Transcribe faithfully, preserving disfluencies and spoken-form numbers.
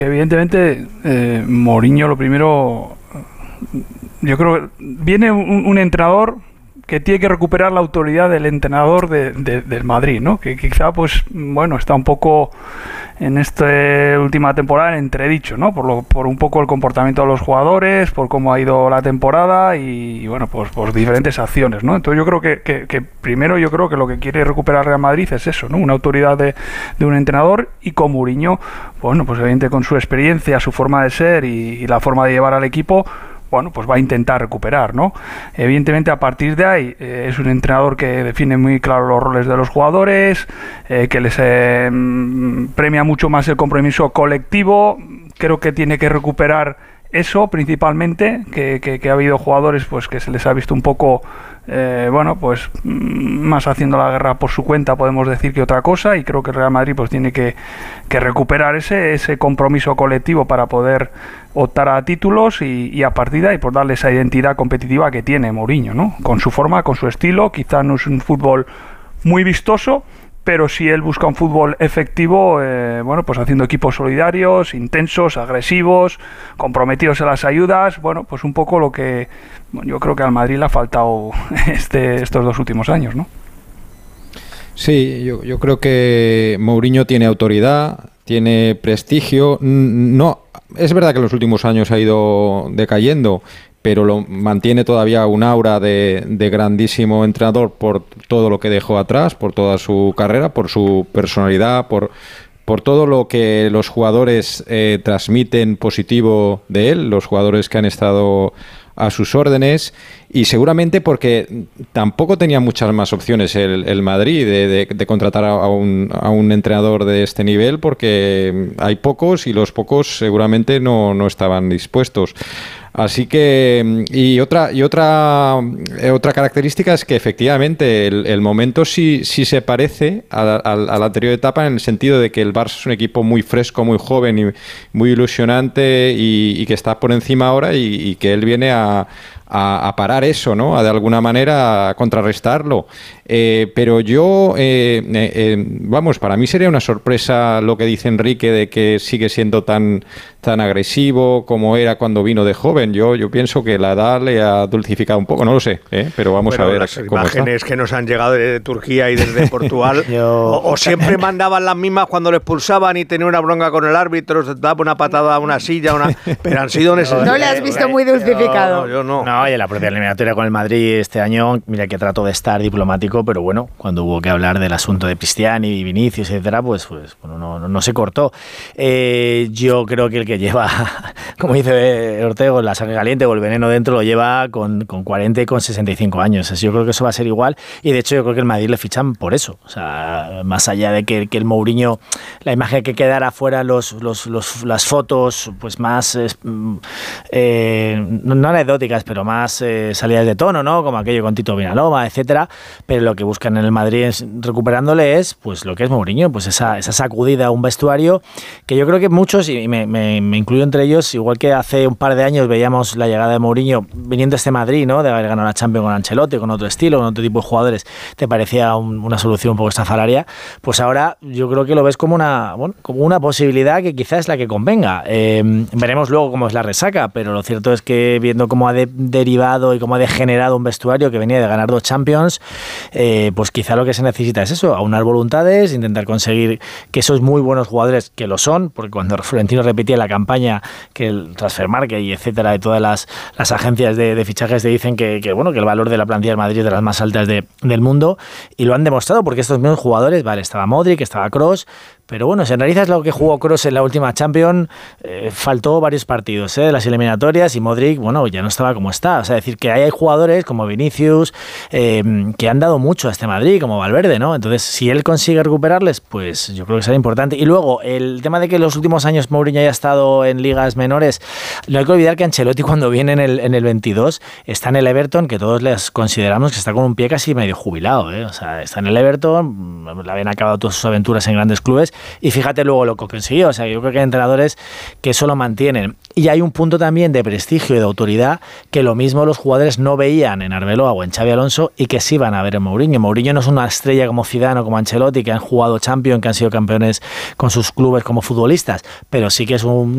Evidentemente, eh, Mourinho, lo primero, yo creo que viene un, un entrenador que tiene que recuperar la autoridad del entrenador de, de, del Madrid, ¿no? Que quizá, pues, bueno, está un poco en esta última temporada en entredicho, ¿no? Por, lo, por un poco el comportamiento de los jugadores, por cómo ha ido la temporada y, y bueno, pues por diferentes acciones, ¿no? Entonces yo creo que, que, que primero yo creo que lo que quiere recuperar Real Madrid es eso, ¿no? Una autoridad de, de un entrenador, y con Mourinho, bueno, pues evidentemente con su experiencia, su forma de ser y, y la forma de llevar al equipo, bueno, pues va a intentar recuperar, ¿no? Evidentemente, a partir de ahí, eh, es un entrenador que define muy claro los roles de los jugadores, eh, que les eh, premia mucho más el compromiso colectivo. Creo que tiene que recuperar eso principalmente, que, que, que ha habido jugadores pues que se les ha visto un poco, eh, bueno, pues más haciendo la guerra por su cuenta, podemos decir, que otra cosa, y creo que el Real Madrid pues tiene que, que recuperar ese, ese compromiso colectivo para poder optar a títulos y, y a partir de ahí pues darle esa identidad competitiva que tiene Mourinho, ¿no? Con su forma, con su estilo. Quizá no es un fútbol muy vistoso, pero si él busca un fútbol efectivo, eh, bueno, pues haciendo equipos solidarios, intensos, agresivos, comprometidos en las ayudas, bueno, pues un poco lo que bueno, yo creo que al Madrid le ha faltado este, estos dos últimos años, ¿no? Sí, yo, yo creo que Mourinho tiene autoridad, tiene prestigio. No, es verdad que en los últimos años ha ido decayendo, pero lo mantiene todavía un aura de, de grandísimo entrenador por todo lo que dejó atrás, por toda su carrera, por su personalidad, por, por todo lo que los jugadores eh, transmiten positivo de él, los jugadores que han estado a sus órdenes, y seguramente porque tampoco tenía muchas más opciones el, el Madrid de, de, de contratar a un, a un entrenador de este nivel, porque hay pocos y los pocos seguramente no, no estaban dispuestos. Así que, y otra y otra otra característica es que efectivamente el, el momento sí, sí se parece a la, a la anterior etapa, en el sentido de que el Barça es un equipo muy fresco, muy joven y muy ilusionante, y, y que está por encima ahora, y, y que él viene a, a, a parar eso, ¿no? A de alguna manera a contrarrestarlo. Eh, pero yo, eh, eh, vamos, para mí sería una sorpresa lo que dice Enrique de que sigue siendo tan, tan agresivo como era cuando vino de joven. Yo, yo pienso que la edad le ha dulcificado un poco, no lo sé, ¿eh? Pero vamos bueno, a ver las cómo imágenes está. Que nos han llegado de Turquía y desde Portugal, yo... o, o siempre mandaban las mismas cuando le expulsaban y tenía una bronca con el árbitro, se daba una patada a una silla, una... pero han sido necesarios. No le has visto muy dulcificado. No, no, yo no. No, y en la propia eliminatoria con el Madrid este año, mira que trató de estar diplomático, pero bueno, cuando hubo que hablar del asunto de Cristiano y Vinicius, etcétera, pues, pues bueno, no, no, no se cortó. Eh, yo creo que el que lleva, como dice Ortego, la sangre caliente o el veneno dentro lo lleva con, con cuarenta y con sesenta y cinco años. Así yo creo que eso va a ser igual, y de hecho yo creo que el Madrid le fichan por eso. O sea, más allá de que, que el Mourinho, la imagen que quedara fuera, los, los, los, las fotos pues más, eh, no anecdóticas, pero más eh, salidas de tono, ¿no? Como aquello con Tito Vinaloma, etcétera. Pero lo que buscan en el Madrid es, recuperándole, es pues lo que es Mourinho, pues esa, esa sacudida a un vestuario que yo creo que muchos, y me, me, me incluyo entre ellos, igual que hace un par de años veíamos la llegada de Mourinho viniendo a este Madrid, ¿no? De haber ganado la Champions con Ancelotti, con otro estilo, con otro tipo de jugadores, te parecía un, una solución un poco estafalaria. Pues ahora yo creo que lo ves como una, bueno, como una posibilidad que quizás es la que convenga. Eh, veremos luego cómo es la resaca, pero lo cierto es que viendo cómo ha de, derivado y cómo ha degenerado un vestuario que venía de ganar dos Champions, eh, pues quizá lo que se necesita es eso, aunar voluntades, intentar conseguir que esos muy buenos jugadores, que lo son, porque cuando Florentino repetía la campaña que el Transfermarkt y etcétera, de todas las, las agencias de, de fichajes te dicen que, que bueno que el valor de la plantilla de Madrid es de las más altas de, del mundo, y lo han demostrado, porque estos mismos jugadores, vale, estaba Modric, estaba Kroos, pero bueno, si analizas lo que jugó Kroos en la última Champions, eh, faltó varios partidos eh, de las eliminatorias, y Modric, bueno, ya no estaba como está. O sea, decir que hay, hay jugadores como Vinicius eh, que han dado mucho a este Madrid, como Valverde, ¿no? Entonces, si él consigue recuperarles, pues yo creo que será importante. Y luego, el tema de que en los últimos años Mourinho haya estado en ligas menores, no hay que olvidar que Ancelotti, cuando viene en el, en el veintidós, está en el Everton, que todos les consideramos que está con un pie casi medio jubilado, ¿eh? O sea, está en el Everton, le habían acabado todas sus aventuras en grandes clubes, y fíjate luego lo que consiguió. O sea, yo creo que hay entrenadores que eso lo mantienen. Y hay un punto también de prestigio y de autoridad que lo mismo los jugadores no veían en Arbeloa o en Xabi Alonso, y que sí van a ver en Mourinho. Mourinho no es una estrella como Zidane o como Ancelotti, que han jugado Champions, que han sido campeones con sus clubes como futbolistas, pero sí que es un